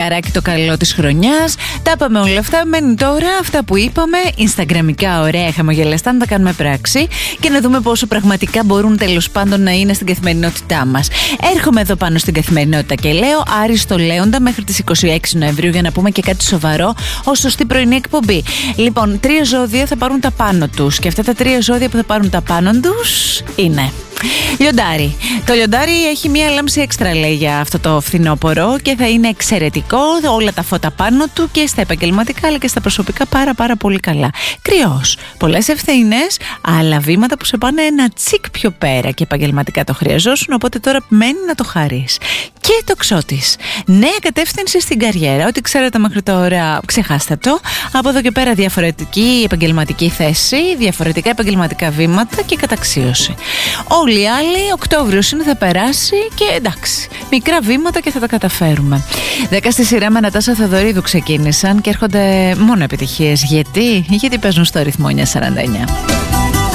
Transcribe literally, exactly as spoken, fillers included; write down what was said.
Μανιάρακη το καλό της χρονιάς. Τα είπαμε όλα αυτά. Μένει τώρα αυτά που είπαμε. Ινσταγκραμικά, ωραία, χαμογελαστά, να τα κάνουμε πράξη και να δούμε πόσο πραγματικά μπορούν τέλος πάντων να είναι στην καθημερινότητά μας. Έρχομαι εδώ πάνω στην καθημερινότητα και λέω Άριστο Λέοντα μέχρι τις είκοσι έξι Νοεμβρίου για να πούμε και κάτι σοβαρό ως σωστή πρωινή εκπομπή. Λοιπόν, τρία ζώδια θα πάρουν τα πάνω τους και αυτά τα τρία ζώδια που θα πάρουν τα πάνω τους είναι Λιοντάρι. Το λιοντάρι έχει μία λάμψη έξτρα, λέει, για αυτό το φθινόπωρο και θα είναι εξαιρετικό. Όλα τα φώτα πάνω του και στα επαγγελματικά αλλά και στα προσωπικά πάρα πάρα πολύ καλά. Κρυός. Πολλές ευθύνες, αλλά βήματα που σε πάνε ένα τσικ πιο πέρα και επαγγελματικά το χρειαζόσουν, οπότε τώρα μένει να το χαρείς. Και το Ξώτης. Νέα κατεύθυνση στην καριέρα. Ό,τι ξέρετε μέχρι τώρα, ξεχάστε το. Από εδώ και πέρα διαφορετική επαγγελματική θέση, διαφορετικά επαγγελματικά βήματα και καταξίωση. Όλοι οι άλλοι, Οκτώβριος είναι, θα περάσει και εντάξει, μικρά βήματα και θα τα καταφέρουμε. Δέκα στη σειρά με Νατάσα Θεοδωρίδου ξεκίνησαν και έρχονται μόνο επιτυχίες. Γιατί, Γιατί παίζουν στο ρυθμό εννιακόσια σαράντα εννιά.